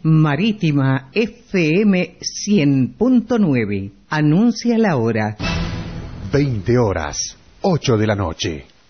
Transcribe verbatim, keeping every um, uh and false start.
Marítima F M cien punto nueve. Anuncia la hora. veinte horas, ocho de la noche.